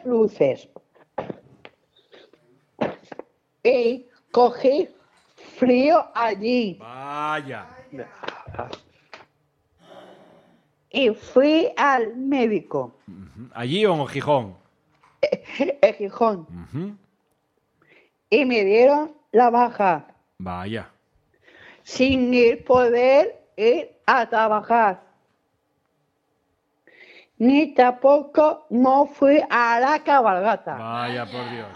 luces. Y cogí frío allí. Vaya. Y fui al médico, ¿Allí o en Gijón? en Gijón, y me dieron la baja, Vaya. sin poder ir a trabajar. Ni tampoco no fui a la cabalgata. Vaya, por Dios.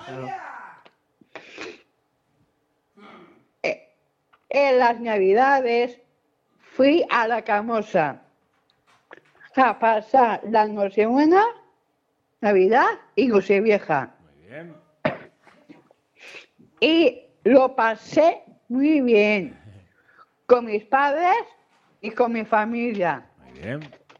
En las Navidades fui a la Camosa a pasar la Nochebuena, Navidad y Nochevieja. Muy bien. Y lo pasé muy bien con mis padres y con mi familia. Muy bien.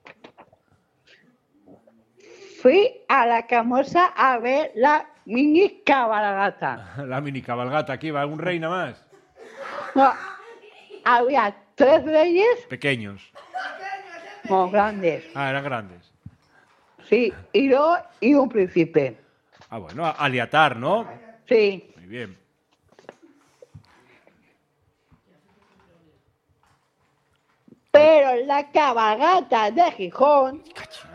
Fui a la Camosa a ver la mini cabalgata. La mini cabalgata, aquí va algún rey nada más. No, había 3 reyes Pequeños. muy grandes, Ah, eran grandes. sí, y yo y un príncipe, Ah, bueno, aliatar, ¿no? sí. Muy bien. Pero la cabalgata de Gijón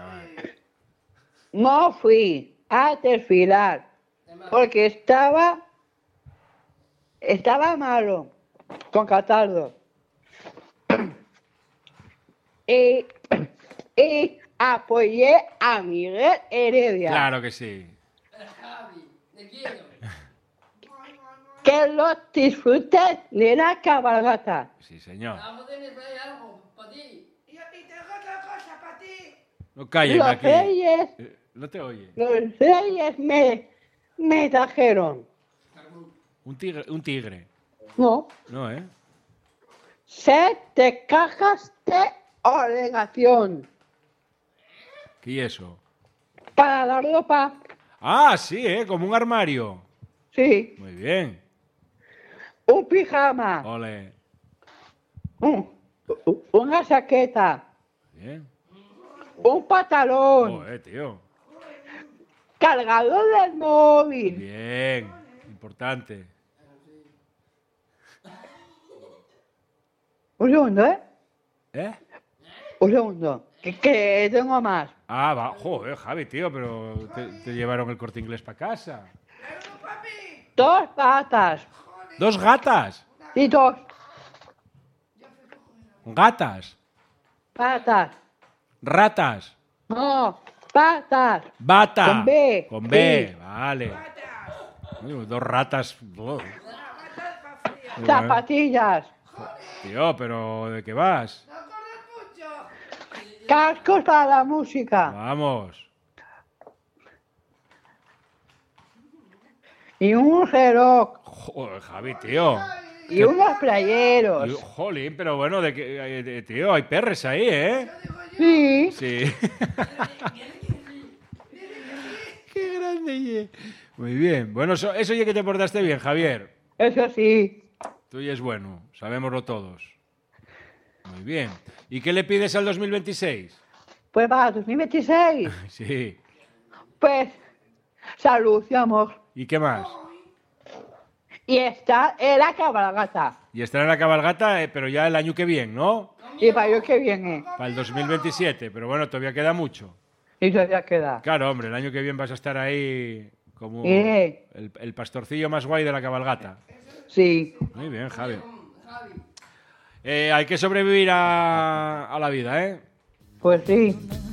no fui a desfilar porque estaba malo, con catarro. Y apoyé a Miguel Heredia, Claro que sí. que lo disfrute de la cabalgata. Sí, señor. Y tengo otra cosa para ti. No callen Los aquí. reyes, No te oye. los reyes me trajeron, Un tigre. no, No, ¿eh? 7 cajas de ordenación ¿Qué es eso? para la ropa, Ah, sí, ¿eh? Como un armario. sí, Muy bien. un pijama, Ole. una chaqueta, Bien. un pantalón, Tío. cargador del móvil. Bien. Importante. Un segundo, ¿eh? ¿Eh? Un segundo, que tengo más. Ah, va. Joder, Javi, tío, pero te llevaron el Corte Inglés para casa. 2 patas, 2 gatas. y 2 Gatas. patas, Ratas. no, patas, Bata. Con B. Con B, Sí. vale. Uy, 2 ratas. Oh. zapatillas, Tío, pero ¿de qué vas? cascos para la música Vamos. y un reloj Joder, Javi, tío. y unos playeros. Jolín, pero bueno, tío, hay perres ahí, ¿eh? Sí, Sí. Qué grande, ye. Muy bien. Bueno, eso ya que te portaste bien, Javier. eso sí. Tú ya es bueno, sabémoslo todos. Muy bien. ¿Y qué le pides al 2026? Pues para 2026, Sí. pues salud y amor. ¿Y qué más? Y está en la cabalgata. Y estar en la cabalgata, pero ya el año que viene, ¿no? Y para el que viene. Para el 2027, pero bueno, todavía queda mucho. Y todavía queda. Claro, hombre, el año que viene vas a estar ahí como Iré. el pastorcillo más guay de la cabalgata. Sí. Muy bien, Javi. Hay que sobrevivir a la vida, ¿eh? Pues sí.